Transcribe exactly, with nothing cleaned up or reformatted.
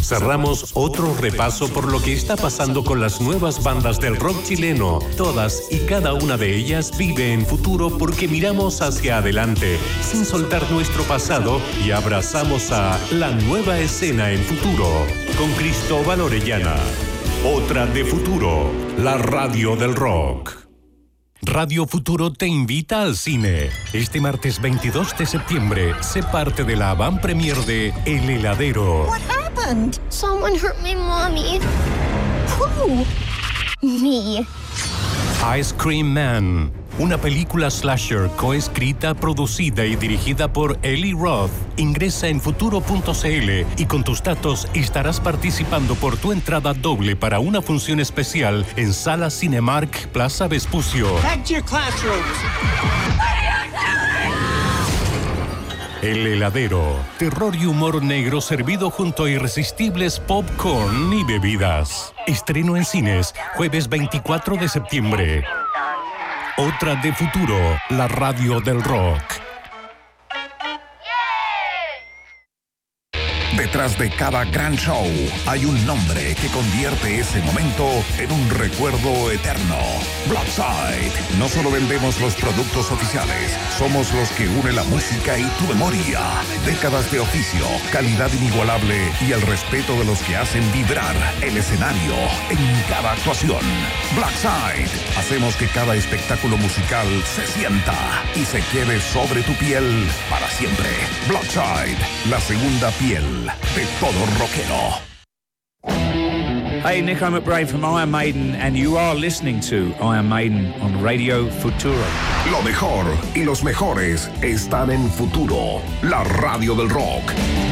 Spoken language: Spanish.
Cerramos otro repaso por lo que está pasando con las nuevas bandas del rock chileno. Todas y cada una de ellas vive en futuro porque miramos hacia adelante, sin soltar nuestro pasado, y abrazamos a la nueva escena en futuro. Con Cristóbal Orellana. Otra de futuro, la radio del rock. Radio Futuro te invita al cine. Este martes veintidós de septiembre, sé parte de la avant premiere de El Heladero. What happened? Someone hurt my mommy. Who? Me. Ice Cream Man. Una película slasher coescrita, producida y dirigida por Eli Roth. Ingresa en futuro punto c l y con tus datos estarás participando por tu entrada doble para una función especial en Sala Cinemark Plaza Vespucio. Back to your classrooms. El Heladero. Terror y humor negro servido junto a irresistibles popcorn y bebidas. Estreno en cines, jueves veinticuatro de septiembre. Otra de futuro, la radio del rock. Detrás de cada gran show hay un nombre que convierte ese momento en un recuerdo eterno. Blackside. No solo vendemos los productos oficiales, somos los que unen la música y tu memoria. Décadas de oficio, calidad inigualable y el respeto de los que hacen vibrar el escenario en cada actuación. Blackside. Hacemos que cada espectáculo musical se sienta y se quede sobre tu piel para siempre. Blackside, la segunda piel de todo rockero. Hey, Nico McBrain from Iron Maiden, and you are listening to Iron Maiden on Radio Futuro. Lo mejor y los mejores están en Futuro, la radio del rock.